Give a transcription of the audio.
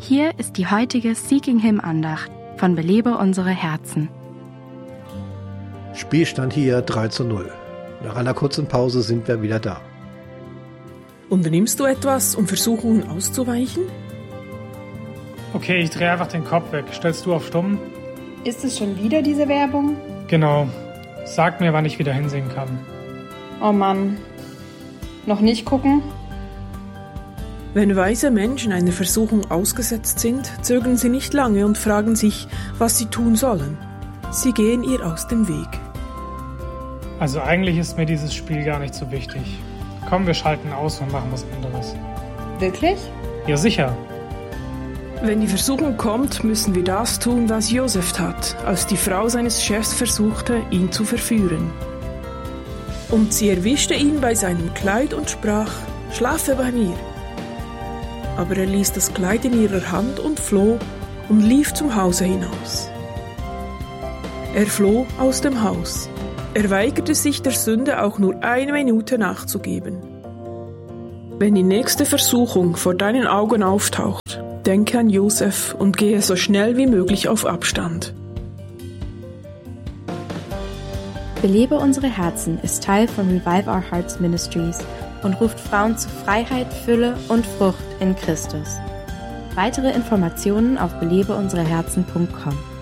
Hier ist die heutige Seeking Him Andacht von Belebe unsere Herzen. Spielstand hier 3:0. Nach einer kurzen Pause sind wir wieder da. Unternimmst du etwas, um Versuchungen auszuweichen? Okay, ich drehe einfach den Kopf weg. Stellst du auf Stumm? Ist es schon wieder diese Werbung? Genau. Sag mir, wann ich wieder hinsehen kann. Oh Mann. Noch nicht gucken? Wenn weise Menschen einer Versuchung ausgesetzt sind, zögern sie nicht lange und fragen sich, was sie tun sollen. Sie gehen ihr aus dem Weg. Also eigentlich ist mir dieses Spiel gar nicht so wichtig. Komm, wir schalten aus und machen was anderes. Wirklich? Ja, sicher. Wenn die Versuchung kommt, müssen wir das tun, was Josef tat, als die Frau seines Chefs versuchte, ihn zu verführen. Und sie erwischte ihn bei seinem Kleid und sprach, »Schlafe bei mir.« Aber er ließ das Kleid in ihrer Hand und floh und lief zum Hause hinaus. Er floh aus dem Haus. Er weigerte sich der Sünde auch nur 1 Minute nachzugeben. Wenn die nächste Versuchung vor deinen Augen auftaucht, denke an Josef und gehe so schnell wie möglich auf Abstand. Belebe unsere Herzen ist Teil von Revive Our Hearts Ministries und ruft Frauen zu Freiheit, Fülle und Frucht in Christus. Weitere Informationen auf belebeunsereherzen.com.